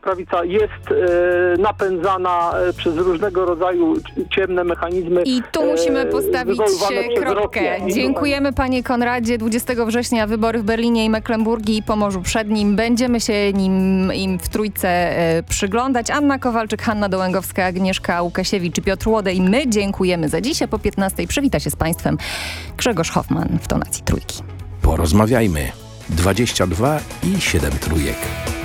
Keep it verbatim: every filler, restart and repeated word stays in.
prawica jest e, napędzana e, przez różnego rodzaju ciemne mechanizmy. I tu musimy postawić kropkę. Dziękujemy panie Konradzie. dwudziestego września wybory w Berlinie i Mecklenburgii i Pomorzu Przednim. Będziemy się nim, im w trójce e, przyglądać. Anna Kowalczyk, Hanna Dołęgowska, Agnieszka Łukasiewicz i Piotr Łodej. I my dziękujemy za dzisiaj. Po piętnastej przywita się z państwem Grzegorz Hoffman w tonacji trójki. Porozmawiajmy. dwadzieścia dwa i siedem trójek.